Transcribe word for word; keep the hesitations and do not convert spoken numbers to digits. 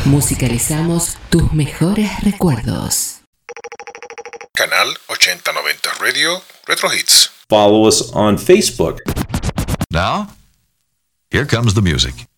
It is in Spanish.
Musicalizamos tus mejores recuerdos. Canal ochenta noventa Radio Retro Hits. Follow us on Facebook. Now, here comes the music.